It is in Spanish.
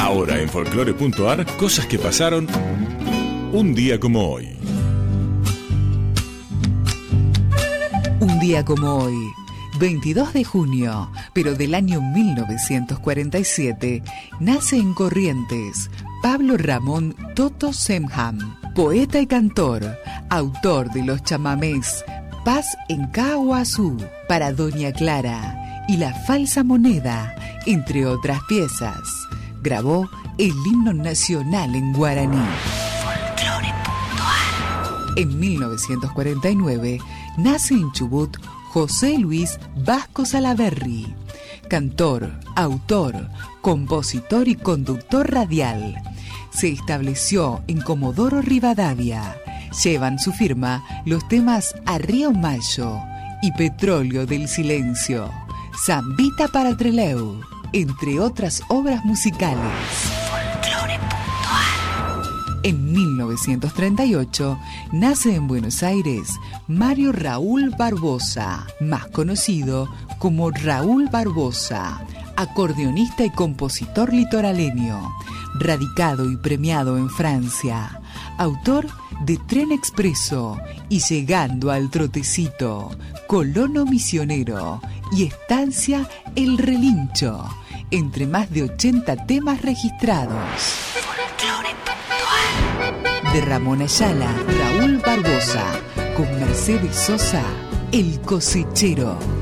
Ahora en folclore.ar, cosas que pasaron un día como hoy. Un día como hoy, 22 de junio, pero del año 1947, nace en Corrientes Pablo Ramón Toto Semham, poeta y cantor, autor de los chamamés Paz en Caguazú, para Doña Clara y La Falsa Moneda, entre otras piezas. Grabó el himno nacional en guaraní. En 1949 nace en Chubut José Luis Vasco Salaverry, cantor, autor, compositor y conductor radial. Se estableció en Comodoro Rivadavia. Llevan su firma los temas A Río Mayo y Petróleo del Silencio, Zambita para Treleu, entre otras obras musicales. En 1938 nace en Buenos Aires Mario Raúl Barbosa, más conocido como Raúl Barbosa, acordeonista y compositor litoraleño, radicado y premiado en Francia, autor de Tren Expreso y Llegando al Trotecito, Colono Misionero y Estancia El Relincho, entre más de 80 temas registrados. De Ramón Ayala, Raúl Barbosa, con Mercedes Sosa, El Cosechero.